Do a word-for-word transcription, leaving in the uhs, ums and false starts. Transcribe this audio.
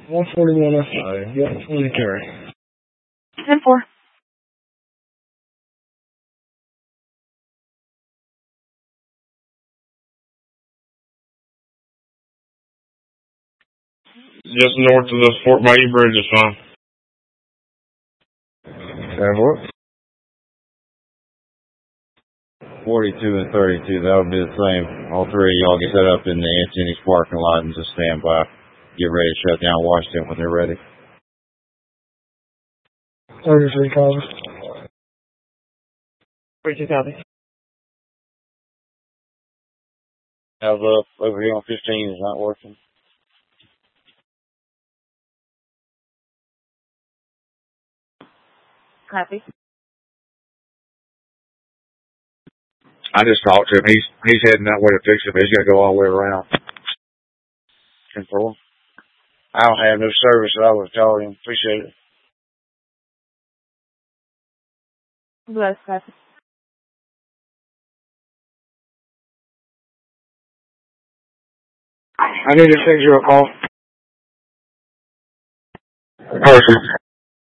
one forty-one F. Oh, yeah. Yep, twenty carry. ten four. Just north of the Fort Bayou Bridge is fine. ten four. forty-two and thirty-two, that'll be the same. All three of y'all get set up in the Anthony's parking lot and just stand by. Get ready to shut down Washington when they're ready. thirty-three copy. thirty-two copy. How's up over here on fifteen is not working. Copy. I just talked to him. He's he's heading that way to fix it, but he's got to go all the way around. ten four. I don't have no service, so I would have told him. Appreciate it. Bless, copy. I need to send you a call. Perfect.